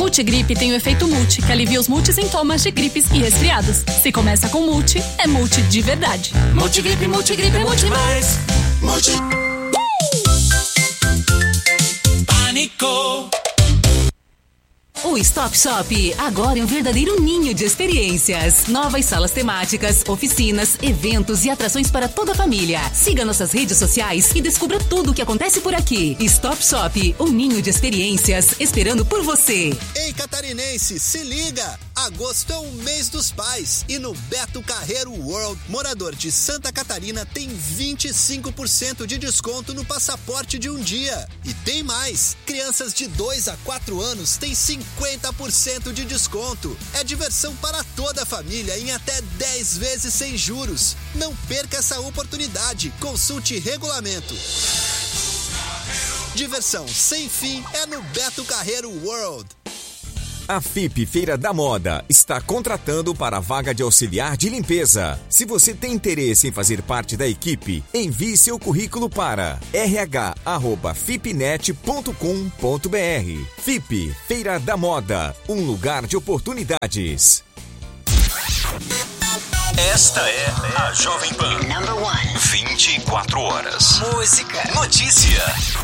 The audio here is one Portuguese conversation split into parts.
Multigripe tem o efeito multi, que alivia os multissintomas de gripes e resfriados. Se começa com multi, é multi de verdade. Multigripe, multigripe, multi mais. Multi. Pânico. O Stop Shop agora é um verdadeiro ninho de experiências. Novas salas temáticas, oficinas, eventos e atrações para toda a família. Siga nossas redes sociais e descubra tudo o que acontece por aqui. Stop Shop, um ninho de experiências esperando por você. Ei, catarinense, se liga! Agosto é o mês dos pais e no Beto Carreiro World, morador de Santa Catarina tem 25% de desconto no passaporte de um dia. E tem mais! Crianças de 2 a 4 anos têm 50% de desconto. É diversão para toda a família em até 10 vezes sem juros. Não perca essa oportunidade. Consulte regulamento. Diversão sem fim é no Beto Carreiro World. A FIP Feira da Moda está contratando para a vaga de auxiliar de limpeza. Se você tem interesse em fazer parte da equipe, envie seu currículo para rh@fipnet.com.br. FIP Feira da Moda, um lugar de oportunidades. Esta é a Jovem Pan. 24 horas. Música. Notícia.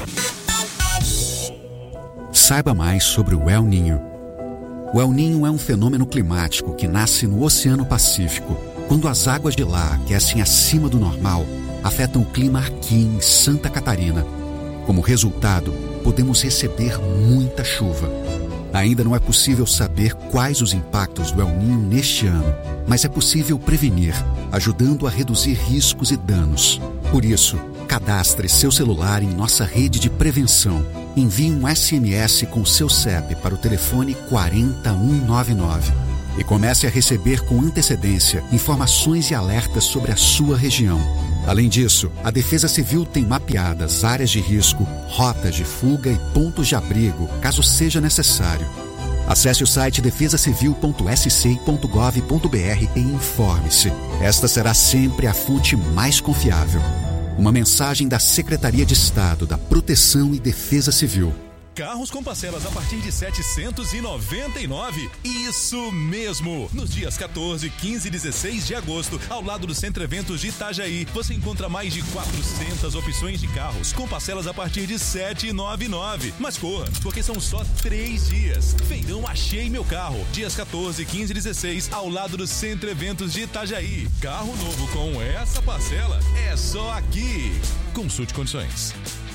Saiba mais sobre o El Niño. O El Niño é um fenômeno climático que nasce no Oceano Pacífico. Quando as águas de lá aquecem acima do normal, afetam o clima aqui em Santa Catarina. Como resultado, podemos receber muita chuva. Ainda não é possível saber quais os impactos do El Niño neste ano, mas é possível prevenir, ajudando a reduzir riscos e danos. Por isso, cadastre seu celular em nossa rede de prevenção. Envie um SMS com seu CEP para o telefone 40199 e comece a receber com antecedência informações e alertas sobre a sua região. Além disso, a Defesa Civil tem mapeadas áreas de risco, rotas de fuga e pontos de abrigo, caso seja necessário. Acesse o site defesacivil.sc.gov.br e informe-se. Esta será sempre a fonte mais confiável. Uma mensagem da Secretaria de Estado da Proteção e Defesa Civil. Carros com parcelas a partir de R$ 799. Isso mesmo! Nos dias 14, 15 e 16 de agosto, ao lado do Centro Eventos de Itajaí, você encontra mais de 400 opções de carros com parcelas a partir de R$ 799. Mas corra, porque são só 3 dias. Feirão Achei Meu Carro. Dias 14, 15 e 16, ao lado do Centro Eventos de Itajaí. Carro novo com essa parcela é só aqui. Consulte condições.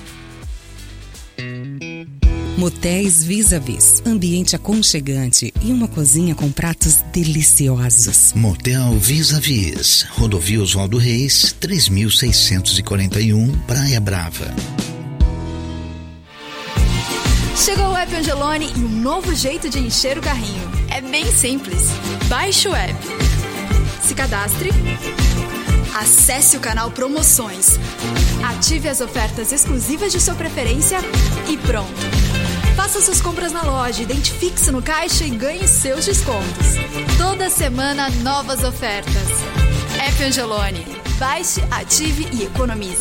Motéis Vis-a-Vis, ambiente aconchegante e uma cozinha com pratos deliciosos. Motel Vis-a-Vis, Rodovia Oswaldo Reis, 3641, Praia Brava. Chegou o App Angeloni e um novo jeito de encher o carrinho. É bem simples. Baixe o app, se cadastre, acesse o canal Promoções, ative as ofertas exclusivas de sua preferência e pronto. Faça suas compras na loja, identifique-se no caixa e ganhe seus descontos. Toda semana, novas ofertas. App Angeloni. Baixe, ative e economize.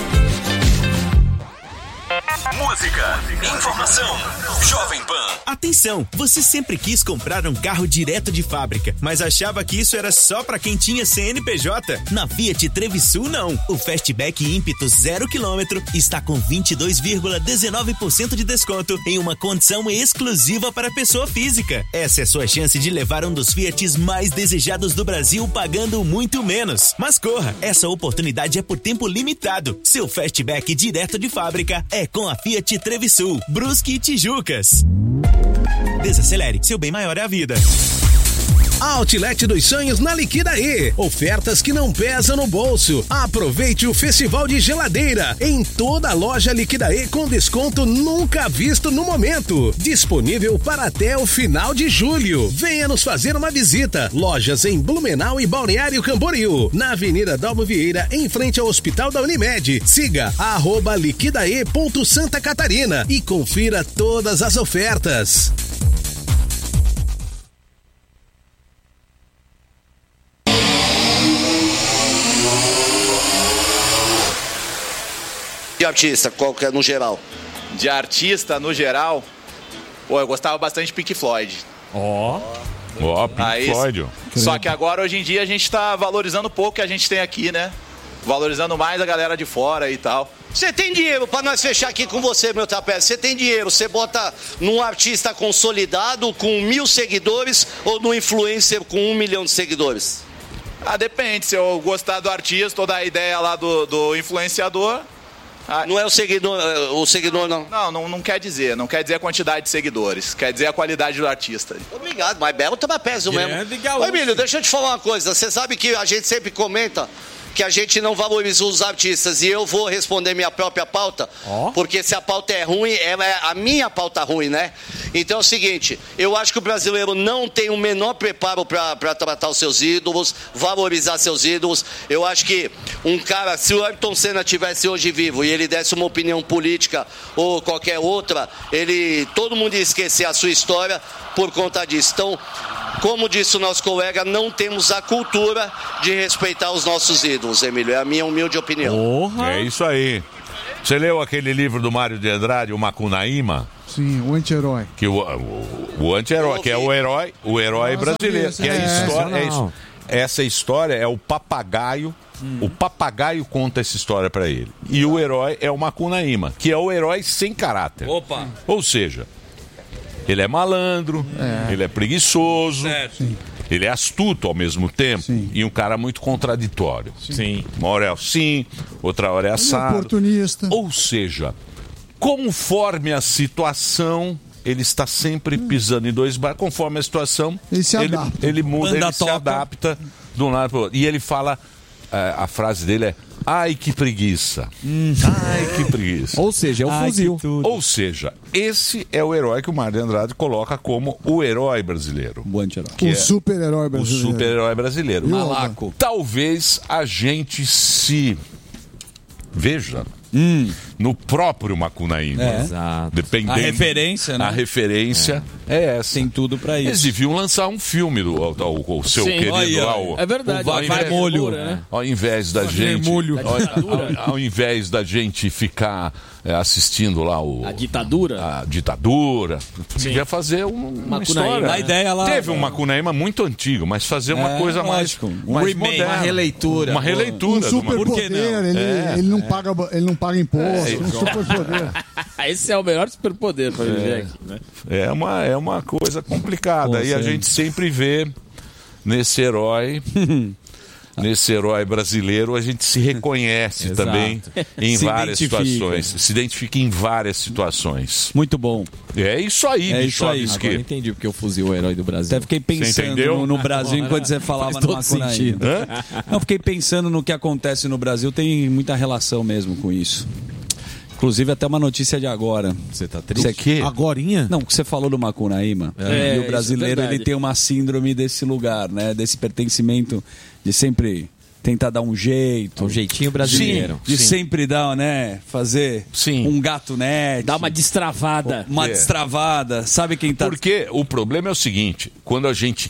Música, informação, Jovem Pan. Atenção, você sempre quis comprar um carro direto de fábrica, mas achava que isso era só para quem tinha CNPJ? Na Fiat Trevisul não. O Fastback ímpeto 0 km está com 22,19% de desconto em uma condição exclusiva para pessoa física. Essa é a sua chance de levar um dos Fiats mais desejados do Brasil pagando muito menos. Mas corra, essa oportunidade é por tempo limitado. Seu Fastback direto de fábrica é com a Fiat Trevisul, Brusque e Tijucas. Desacelere, seu bem maior é a vida. Outlet dos Sonhos na Liquidaí. Ofertas que não pesam no bolso. Aproveite o Festival de Geladeira em toda a loja Liquidaí com desconto nunca visto no momento. Disponível para até o final de julho. Venha nos fazer uma visita. Lojas em Blumenau e Balneário Camboriú. Na Avenida Dalmo Vieira, em frente ao Hospital da Unimed. Siga @liquidae.Santa Catarina e confira todas as ofertas. De artista, qual que é no geral? De artista no geral, Pô, eu gostava bastante de Pink Floyd. Pink Floyd. Só que agora, hoje em dia, a gente tá valorizando pouco o que a gente tem aqui, né? Valorizando mais a galera de fora e tal. Você tem dinheiro, pra nós fechar aqui com você, meu trapézio, você tem dinheiro, você bota num artista consolidado com 1.000 seguidores ou num influencer com 1 milhão de seguidores? Depende, se eu gostar do artista ou da ideia lá do influenciador... Não é o seguidor não? Não quer dizer a quantidade de seguidores, quer dizer a qualidade do artista. Obrigado, mas belo trapézio mesmo. Ô Emílio, deixa eu te falar uma coisa, você sabe que a gente sempre comenta que a gente não valoriza os artistas e eu vou responder minha própria pauta, porque se a pauta é ruim, ela é a minha pauta ruim, né? Então é o seguinte, eu acho que o brasileiro não tem o menor preparo para tratar os seus ídolos, valorizar seus ídolos. Eu acho que um cara, se o Ayrton Senna tivesse hoje vivo e ele desse uma opinião política ou qualquer outra, todo mundo ia esquecer a sua história por conta disso. Então, como disse o nosso colega, não temos a cultura de respeitar os nossos ídolos, Emílio. É a minha humilde opinião. É isso aí. Você leu aquele livro do Mário de Andrade, o Macunaíma? Sim, o anti-herói. Que o anti-herói, que é o herói brasileiro. Que a história, essa história é o papagaio. O papagaio conta essa história pra ele. E o herói é o Macunaíma, que é o herói sem caráter. Ou seja, ele é malandro, ele é preguiçoso, ele é astuto ao mesmo tempo e um cara muito contraditório. Uma hora é assim, outra hora é assado. Oportunista. Ou seja, conforme a situação, ele está sempre pisando em dois barcos. Conforme a situação, ele muda, ele se adapta de um lado para o outro. E ele fala, a frase dele é: ai, que preguiça. Ai, que preguiça. Ou seja, é o fuzil. Ou seja, esse é o herói que o Mário de Andrade coloca como o herói brasileiro. O anti-herói. O super-herói brasileiro. O super-herói brasileiro. Malaco. Talvez a gente se veja no próprio Macunaíma. Exato. Dependendo. A referência, né? A referência é essa. Tem tudo pra isso. Eles deviam lançar um filme o seu querido lá. É verdade. Vai molho, né? Ao invés da gente... Ao invés da gente ficar assistindo lá a ditadura. A ditadura. Podia fazer uma história. A ideia lá... Teve um Macunaíma muito antigo, mas fazer uma coisa mais moderna. Uma releitura. Uma releitura. Um superpoder, ele não paga imposto. Um superpoder. Esse é o melhor superpoder para viver aqui, né? É uma coisa complicada. E a gente sempre vê nesse herói brasileiro, a gente se reconhece também em várias situações. Se identifica em várias situações. Muito bom. É isso aí, Agora eu entendi porque eu fuzil o herói do Brasil. Até fiquei pensando no Brasil enquanto você falava no Macunaíma. Não, fiquei pensando no que acontece no Brasil, tem muita relação mesmo com isso. Inclusive até uma notícia de agora. Você tá triste? Que? Agorinha? Não, que você falou do Macunaíma. E o brasileiro ele tem uma síndrome desse lugar, né? Desse pertencimento de sempre tentar dar um jeito. Um jeitinho brasileiro. De sempre dar, né? Fazer um gato net. Dar uma destravada. Uma destravada. Sabe quem tá... Porque o problema é o seguinte, quando a gente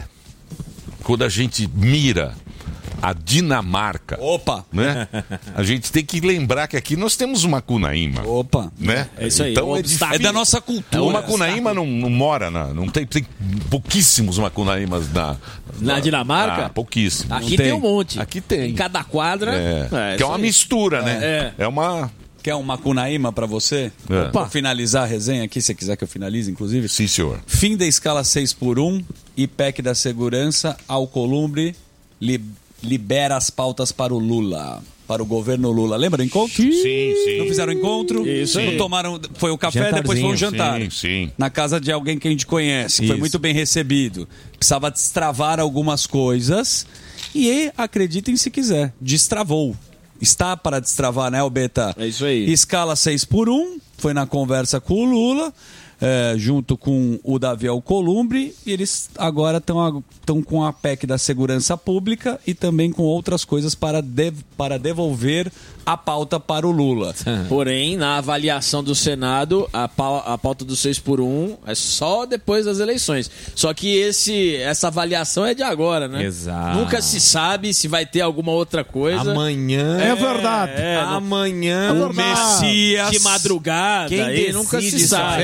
mira a Dinamarca. Né? A gente tem que lembrar que aqui nós temos o Macunaíma. Né? É isso aí. Então, é da nossa cultura. O Macunaíma não mora não tem pouquíssimos Macunaímas na Dinamarca? Pouquíssimos. Aqui tem um monte. Aqui tem. Em cada quadra. Que é uma mistura, né? É uma... Quer um Macunaíma pra você? Pra finalizar a resenha aqui, se você quiser que eu finalize, inclusive. Sim, senhor. Fim da escala 6x1, IPEC da segurança, Alcolumbre libera as pautas para o Lula. Para o governo Lula. Lembra do encontro? Sim. Não fizeram encontro? Isso. Não tomaram... Foi o café, depois foi um jantar. Sim. Na casa de alguém que a gente conhece. Que foi muito bem recebido. Precisava destravar algumas coisas. E acreditem se quiser, destravou. Está para destravar, né, Albeta? É isso aí. Escala 6x1, foi na conversa com o Lula, junto com o Davi Alcolumbre, e eles agora estão com a PEC da segurança pública e também com outras coisas para devolver a pauta para o Lula. Porém, na avaliação do Senado, a pauta do 6x1 é só depois das eleições. Só que essa avaliação é de agora, né? Exato. Nunca se sabe se vai ter alguma outra coisa. Amanhã... É verdade. Amanhã o Messias... De madrugada. Quem aí nunca se sabe. O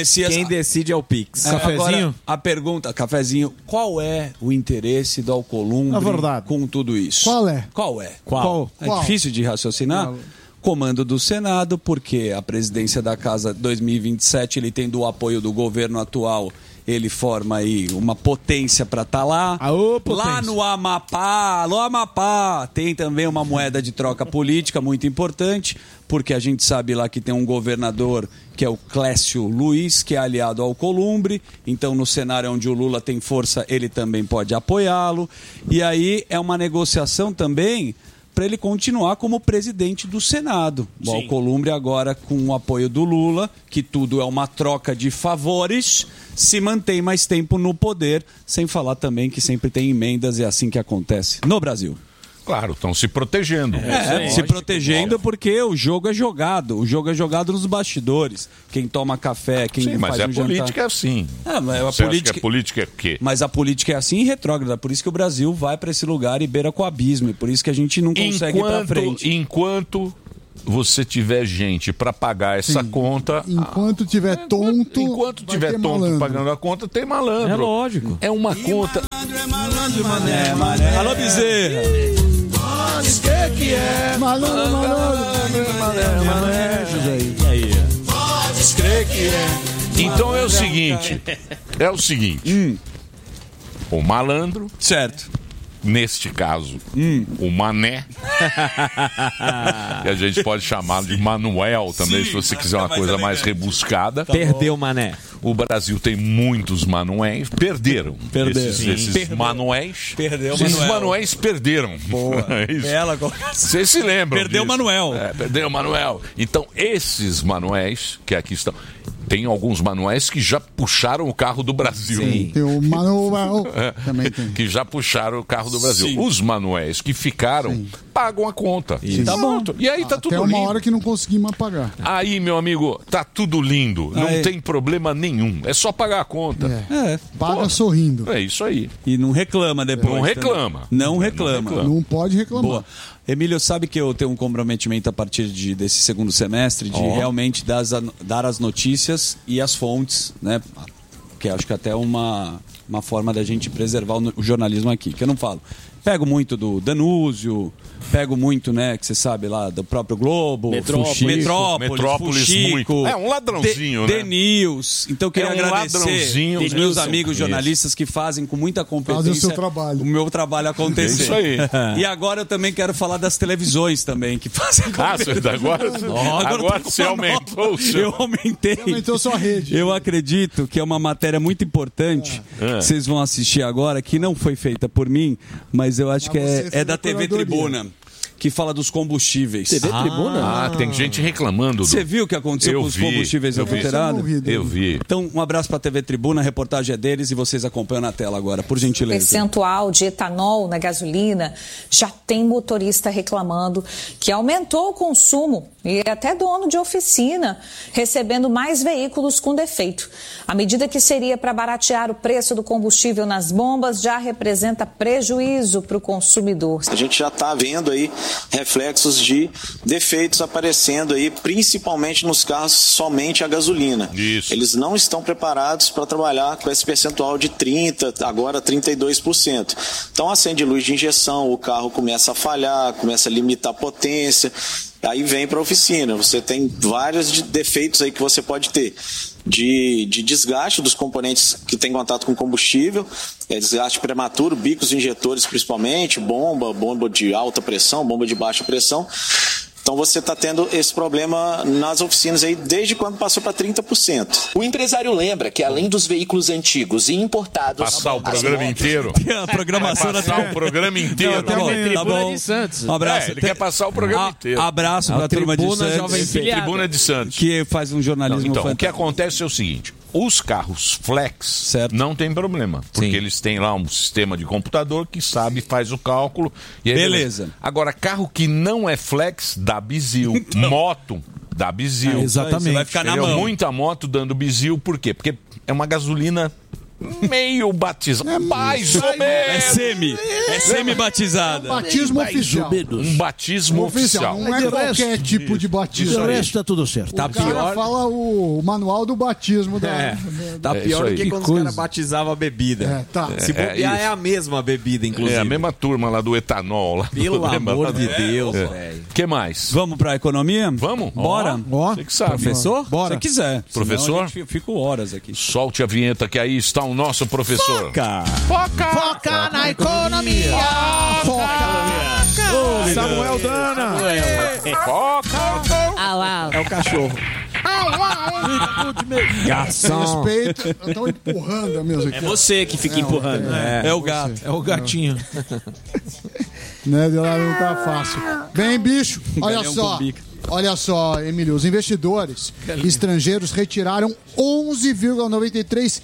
Quem decide é o Pix. Agora, a pergunta, cafezinho, qual é o interesse do Alcolumbre com tudo isso? Qual é? É difícil de raciocinar? Comando do Senado, porque a presidência da Casa 2027, ele tendo o apoio do governo atual, ele forma aí uma potência para estar lá. Lá no Amapá, tem também uma moeda de troca política muito importante, porque a gente sabe lá que tem um governador que é o Clécio Luiz, que é aliado ao Alcolumbre, então no cenário onde o Lula tem força, ele também pode apoiá-lo. E aí é uma negociação também para ele continuar como presidente do Senado. O Alcolumbre agora, com o apoio do Lula, que tudo é uma troca de favores, se mantém mais tempo no poder, sem falar também que sempre tem emendas, é assim que acontece no Brasil. Claro, estão se protegendo. Se protegendo porque o jogo é jogado. O jogo é jogado nos bastidores. Quem toma café, quem faz mas a política jantar. é assim. Mas Você acha que a política é o quê? Mas a política é assim e retrógrada. Por isso que o Brasil vai para esse lugar e beira com o abismo. E por isso que a gente não consegue ir para frente. Enquanto você tiver gente para pagar essa conta... Enquanto tiver tonto... Enquanto tiver tonto pagando a conta, tem malandro. É lógico. É uma conta... Mané. Alô, Bezerra. Que é? Malandro. E aí? Pode crer que é. Então é o seguinte. O malandro. Certo. Neste caso, o Mané. Que a gente pode chamá-lo de Manuel também, se você quiser uma coisa mais rebuscada. Perdeu o Mané. O Brasil tem muitos Manuéis. Perderam. Esses Manuéis. Esses Manuéis perderam. Boa. Vocês se lembram Perdeu o Manuel. Perdeu o Manuel. Então, esses Manuéis, que aqui estão... Tem alguns Manuéis que já puxaram o carro do Brasil. Sim. Tem o Manuel. Também tem. Que já puxaram o carro do Brasil. Sim. Os Manuéis que ficaram, pagam a conta. Tá bom. E aí tá tudo lindo. Até uma hora que não conseguimos pagar. Aí, meu amigo, tá tudo lindo. Não tem problema nenhum. É só pagar a conta. Paga sorrindo. É isso aí. E não reclama depois. Não reclama. Não reclama. Não pode reclamar. Boa. Emílio, sabe que eu tenho um comprometimento a partir desse segundo semestre de realmente dar as notícias e as fontes, né? Que acho que até é uma forma da gente preservar o jornalismo aqui. Que eu não falo. Pego muito do Danúzio, pego muito, né, que você sabe lá, do próprio Globo, Metrópolis Fuxico, muito. É um ladrãozinho, né? The News. Então eu queria agradecer os meus amigos jornalistas que fazem com muita competência o seu trabalho. O meu trabalho acontecer. É isso aí. E agora eu também quero falar das televisões também, que fazem agora você aumentou o seu. Eu aumentei. Você aumentou sua rede. Eu acredito que é uma matéria muito importante que vocês vão assistir agora, que não foi feita por mim, mas eu acho que é da TV Tribuna, que fala dos combustíveis. TV Tribuna? Tem gente reclamando. Você viu o que aconteceu com os combustíveis adulterados? Eu vi. Então, um abraço para a TV Tribuna, a reportagem é deles e vocês acompanham na tela agora, por gentileza. O percentual de etanol na gasolina, já tem motorista reclamando que aumentou o consumo e até dono de oficina recebendo mais veículos com defeito. A medida que seria para baratear o preço do combustível nas bombas já representa prejuízo para o consumidor. A gente já está vendo aí reflexos de defeitos aparecendo aí, principalmente nos carros somente a gasolina. Isso. Eles não estão preparados para trabalhar com esse percentual de 30%, agora 32%. Então acende luz de injeção, o carro começa a falhar, começa a limitar a potência, aí vem para a oficina. Você tem vários defeitos aí que você pode ter. De desgaste dos componentes que tem contato com combustível, desgaste prematuro, bicos injetores principalmente, bomba de alta pressão, bomba de baixa pressão. Então você está tendo esse problema nas oficinas aí desde quando passou para 30%. O empresário lembra que além dos veículos antigos e importados... Passar o programa inteiro. A programação passar o programa inteiro. Tá bom. De Santos. Um abraço. Ele quer passar o programa inteiro. Abraço para a turma de Santos. Tribuna de Santos. Que faz um jornalismo Então, fantástico. o que acontece é o seguinte. Os carros flex não tem problema, porque eles têm lá um sistema de computador que sabe, faz o cálculo. E aí beleza. Agora, carro que não é flex, dá bizil. Moto, dá bizil. Exatamente. Você vai ficar na mão. Muita moto dando bizil, por quê? Porque é uma gasolina meio batizada. Mais ou menos. É semi-batizada. Batismo oficial. Um batismo oficial. Não é qualquer tipo de batismo. O resto tá tudo certo. Tá O cara pior. fala o manual do batismo. Tá pior do que quando os caras batizavam a bebida. Tá. Se bobear, é a mesma bebida, inclusive. É a mesma turma lá do etanol. Lá Pelo amor de Deus, velho. velho. O que mais? Vamos pra economia? Vamos? Bora? Você que sabe. Professor? Bora. Se quiser. Professor? Senão a gente fica horas aqui. Solte a vinheta que aí está o nosso professor. Foca na economia. Foca. Samuel Dana. É o cachorro. Garçom. Respeito. Estão empurrando a mesa aqui. É você que fica empurrando. É o gato. É o gatinho. Né, de lá não tá fácil. Vem, bicho. Olha só, Emílio. Os investidores estrangeiros retiraram 11,93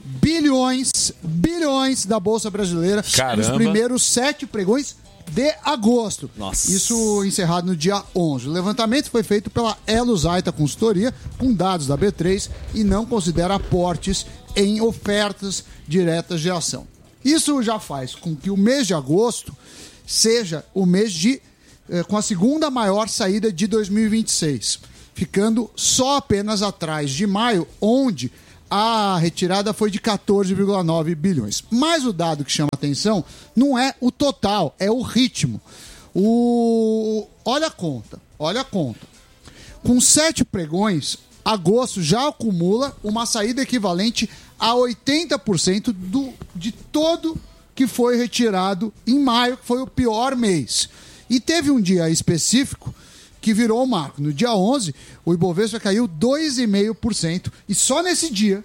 bilhões da Bolsa Brasileira nos primeiros 7 pregões de agosto. Nossa. Isso encerrado no dia 11. O levantamento foi feito pela Elusaita Consultoria, com dados da B3, e não considera aportes em ofertas diretas de ação. Isso já faz com que o mês de agosto seja o mês com a segunda maior saída de 2026, ficando só apenas atrás de maio, onde a retirada foi de 14,9 bilhões. Mas o dado que chama atenção não é o total, é o ritmo. Olha a conta. Com 7 pregões, agosto já acumula uma saída equivalente a 80% de todo que foi retirado em maio, que foi o pior mês. E teve um dia específico que virou o marco. No dia 11, o Ibovespa caiu 2,5%. E só nesse dia,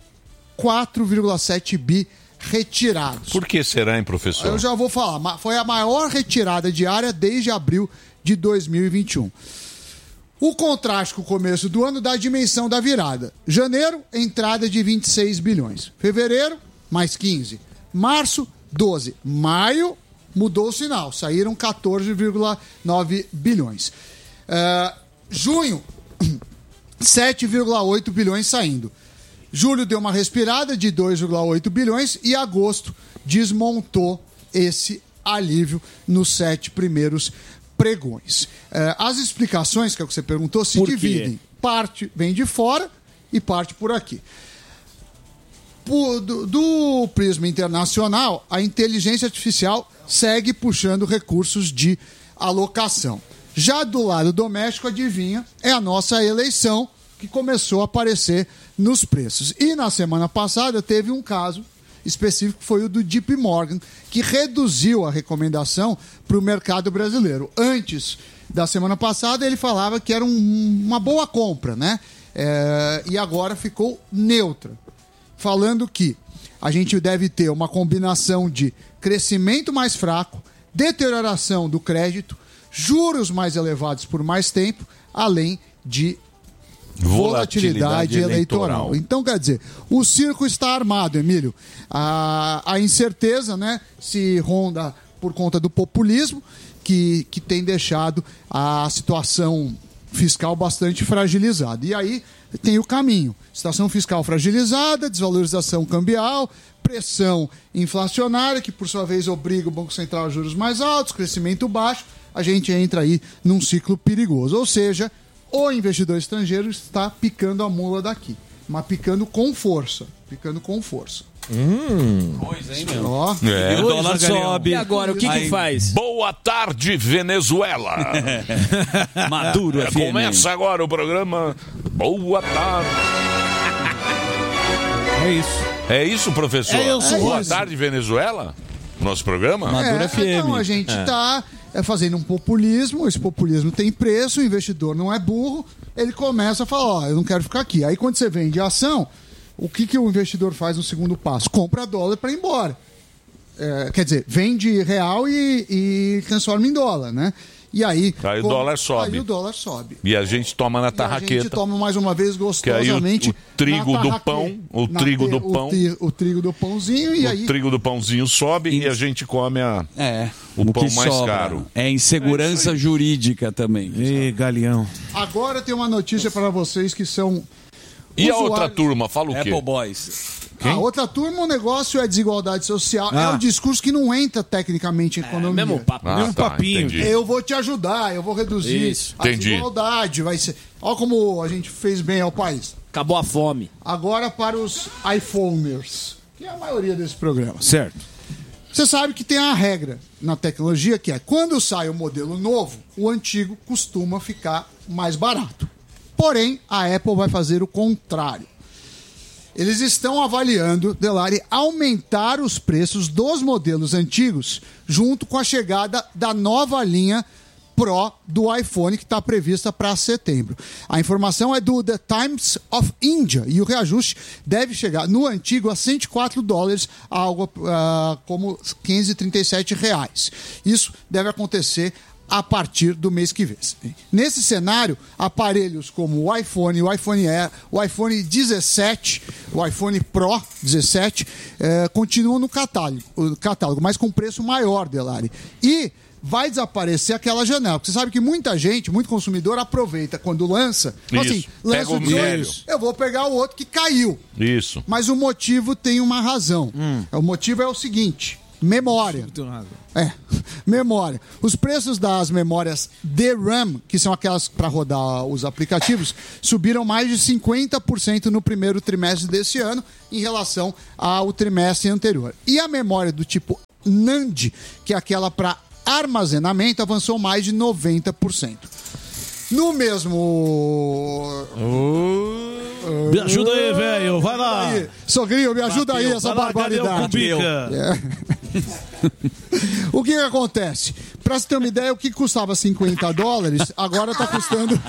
4,7 bi retirados. Por que será, hein, professor? Eu já vou falar. Foi a maior retirada diária desde abril de 2021. O contraste com o começo do ano dá a dimensão da virada. Janeiro, entrada de 26 bilhões. Fevereiro, mais 15. Março, 12. Maio, mudou o sinal. Saíram 14,9 bilhões. Junho, 7,8 bilhões saindo. Julho deu uma respirada de 2,8 bilhões e agosto desmontou esse alívio nos 7 primeiros pregões. As explicações que você perguntou se dividem. Parte vem de fora e parte por aqui. Do prisma internacional, a inteligência artificial segue puxando recursos de alocação. Já do lado doméstico, adivinha, é a nossa eleição que começou a aparecer nos preços. E na semana passada teve um caso específico, foi o do JP Morgan, que reduziu a recomendação para o mercado brasileiro. Antes da semana passada, ele falava que era uma boa compra, né? E agora ficou neutra, falando que a gente deve ter uma combinação de crescimento mais fraco, deterioração do crédito, juros mais elevados por mais tempo, além de volatilidade eleitoral. Então, quer dizer, o circo está armado, Emílio. A incerteza, né, se ronda por conta do populismo, que tem deixado a situação fiscal bastante fragilizada. E aí tem o caminho. Situação fiscal fragilizada, desvalorização cambial, pressão inflacionária, que por sua vez obriga o Banco Central a juros mais altos, crescimento baixo. A gente entra aí num ciclo perigoso. Ou seja, o investidor estrangeiro está picando a mula daqui, mas picando com força. Coisa, hein, meu? Ó. O dólar sobe. E agora, o que faz? Boa tarde, Venezuela. Maduro FM. Começa agora o programa Boa Tarde. É isso. É isso, professor? Boa tarde, Venezuela? Nosso programa? Maduro FM. Então, a gente está fazendo um populismo, esse populismo tem preço, o investidor não é burro, ele começa a falar, eu não quero ficar aqui. Aí quando você vende ação, o que o investidor faz no segundo passo? Compra dólar para ir embora. Quer dizer, vende real e transforma em dólar, né? E aí o dólar sobe. Aí o dólar sobe. E a gente toma na tarraqueta. E a gente toma mais uma vez gostosamente. Que aí o trigo do pão, o trigo do pãozinho e aí... O trigo do pãozinho sobe e a gente come o pão mais caro. É insegurança jurídica também. Ê, galeão. Agora tem uma notícia para vocês que são... E a outra turma, fala o quê? Apple Boys. A outra turma, o negócio é desigualdade social. É um discurso que não entra tecnicamente em economia. Mesmo papo. Mesmo papinho. entendi. Eu vou te ajudar, eu vou reduzir a desigualdade. Vai ser... Olha como a gente fez bem ao país. Acabou a fome. Agora para os iPhoners, que é a maioria desse programa. Certo. Você sabe que tem a regra na tecnologia que é quando sai o modelo novo, o antigo costuma ficar mais barato. Porém, a Apple vai fazer o contrário. Eles estão avaliando, Delari, aumentar os preços dos modelos antigos junto com a chegada da nova linha Pro do iPhone que está prevista para setembro. A informação é do The Times of India e o reajuste deve chegar no antigo a $104, algo como R$537. Isso deve acontecer a partir do mês que vem. Nesse cenário, aparelhos como o iPhone, o iPhone Air, o iPhone 17, o iPhone Pro 17 continuam no catálogo, mas com preço maior, Delari. E vai desaparecer aquela janela. Porque você sabe que muita gente, muito consumidor, aproveita quando lança. Assim, lança o 18, eu vou pegar o outro que caiu. Isso. Mas o motivo tem uma razão. O motivo é o seguinte: memória. Memória. Os preços das memórias DRAM, que são aquelas para rodar os aplicativos, subiram mais de 50% no primeiro trimestre desse ano em relação ao trimestre anterior. E a memória do tipo NAND, que é aquela para armazenamento, avançou mais de 90%. No mesmo... Me ajuda aí, velho. Vai lá. Aí. Sogrinho, me ajuda aí essa barbaridade. O que acontece? Pra você ter uma ideia, o que custava $50, agora tá custando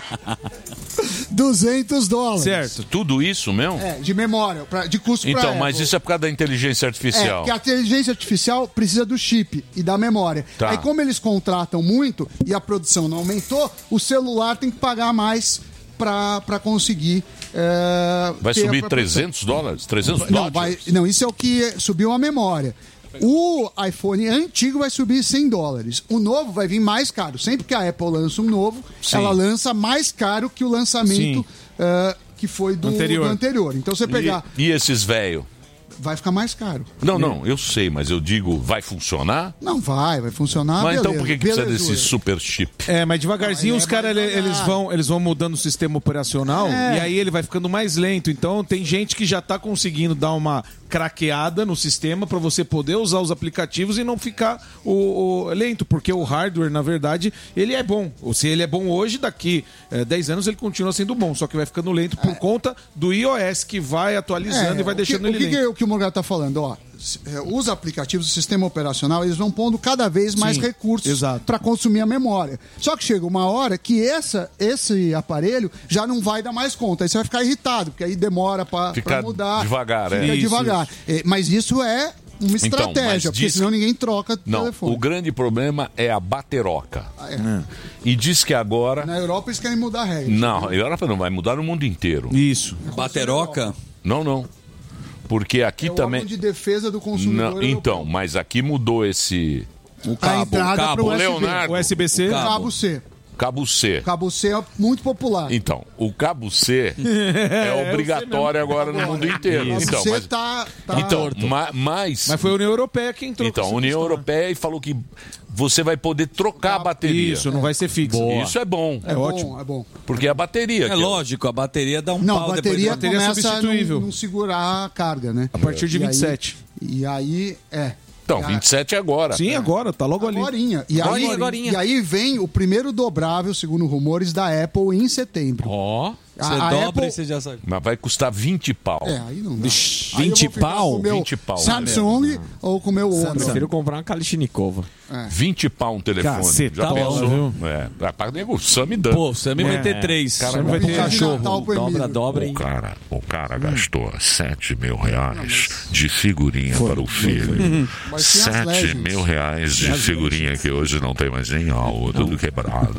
$200. Certo. Tudo isso mesmo? De memória, de custo pra Então, Apple. mas isso é por causa da inteligência artificial. Porque a inteligência artificial precisa do chip e da memória. Tá. Aí, como eles contratam muito e a produção não aumentou, o celular tem que pagar mais para conseguir... vai subir $300? $300? Não, isso é o que subiu a memória. O iPhone antigo vai subir $100. O novo vai vir mais caro. Sempre que a Apple lança um novo, ela lança mais caro que o lançamento que foi do anterior. Então você pegar... E esses velhos? Vai ficar mais caro. Não, eu sei, mas eu digo, vai funcionar? Não vai funcionar. Mas beleza, então por que precisa desse super chip? Mas devagarzinho os caras eles vão mudando o sistema operacional e aí ele vai ficando mais lento. Então tem gente que já tá conseguindo dar uma craqueada no sistema para você poder usar os aplicativos e não ficar lento, porque o hardware, na verdade, ele é bom. Ou se ele é bom hoje, daqui 10 anos ele continua sendo bom, só que vai ficando lento por conta do iOS que vai atualizando e vai deixando ele lento. O que o Morgado tá falando, os aplicativos, o sistema operacional, eles vão pondo cada vez mais recursos para consumir a memória. Só que chega uma hora que esse aparelho já não vai dar mais conta. Aí você vai ficar irritado, porque aí demora para mudar. Devagar, Fica devagar. Mas isso é uma estratégia, porque senão ninguém troca de telefone. O grande problema é a bateroca. E diz que agora... Na Europa eles querem mudar a regra. Não, a Europa não, vai mudar no mundo inteiro. Isso. Bateroca? Não. Porque aqui também... órgão de defesa do consumidor. Não, então, mas aqui mudou esse... O cabo. Leonardo. USB-C. Cabo C. Cabo C é muito popular. Então, o cabo C é obrigatório agora no mundo inteiro. Então, mas tá mas foi a União Europeia que entrou. Então, a União Europeia falou que você vai poder trocar a bateria. Isso, não vai ser fixo. Boa. Isso é bom. É ótimo. É bom. Porque a bateria... É lógico, a bateria dá um pau. A bateria depois. começa é substituível. Não segurar a carga, né? A partir de 27. E aí, Então, 27 é agora. Sim, agora, tá logo ali. Agorinha. E aí vem o primeiro dobrável, segundo rumores, da Apple em setembro. Você dobra e você já sabe. Mas vai custar 20 pau. Aí não dá. 20 pau? 20 pau. Samsung ou com o meu outro. Eu prefiro comprar uma Kalashnikova. 20 pau um telefone. Caceta, já pensou? viu? O Sammy dando. Pô, o Sammy vai ter 3. Cara, vai ter cachorro. Dobra. O cara gastou R$7.000 de figurinha para o filho. R$7.000 de figurinha que hoje não tem mais nem algo, tudo quebrado.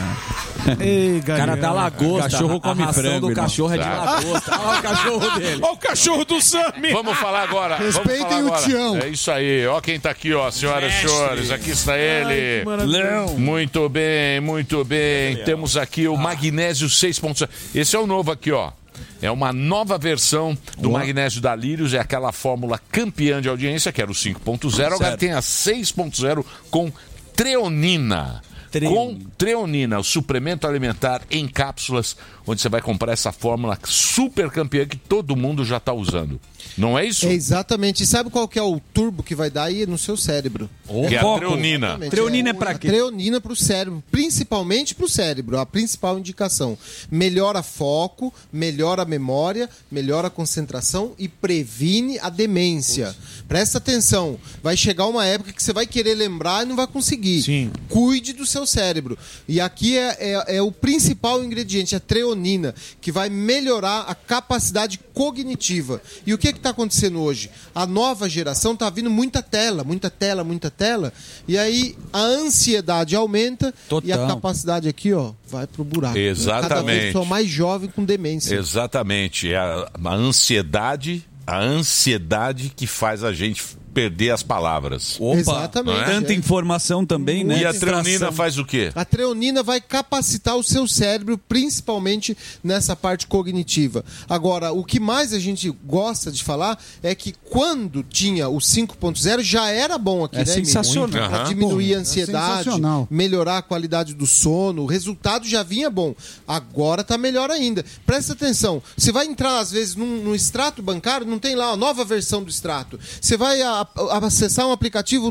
Cara da lagosta. Cachorro come a ração frango, do cachorro é de lagosta. Olha o cachorro dele. Olha o cachorro do Sammy. Vamos falar agora. Respeitem o Tião. É isso aí. Ó quem tá aqui, ó, senhoras e senhores. Aqui está ele. Leão. Muito bem. Temos aqui o Magnésio 6.0. Esse é o novo aqui, ó. É uma nova versão do magnésio da Lírios, é aquela fórmula campeã de audiência, que era o 5.0, agora tem a 6.0 com treonina. Com treonina, o suplemento alimentar em cápsulas, onde você vai comprar essa fórmula super campeã que todo mundo já está usando. Não é isso? É exatamente. E sabe qual que é o turbo que vai dar aí no seu cérebro? Que é a treonina. Exatamente. Treonina é pra quê? Treonina para o cérebro, principalmente para o cérebro. A principal indicação. Melhora foco, melhora a memória, melhora a concentração e previne a demência. Presta atenção. Vai chegar uma época que você vai querer lembrar e não vai conseguir. Sim. Cuide do seu cérebro. E aqui é o principal ingrediente, a treonina, que vai melhorar a capacidade cognitiva. E o que está acontecendo hoje? A nova geração está vindo muita tela. E aí a ansiedade aumenta. Total. E a capacidade aqui, ó, vai pro buraco. Exatamente. Cada vez pessoa mais jovem com demência. Exatamente. É a ansiedade que faz a gente perder as palavras. Opa, exatamente. Tanta informação também, né? E a treonina faz o quê? A treonina vai capacitar o seu cérebro, principalmente nessa parte cognitiva. Agora, o que mais a gente gosta de falar é que quando tinha o 5.0 já era bom aqui, né? Sensacional. Para diminuir a ansiedade, melhorar a qualidade do sono, o resultado já vinha bom. Agora tá melhor ainda. Presta atenção, você vai entrar às vezes no extrato bancário, não tem lá a nova versão do extrato. Você vai acessar um aplicativo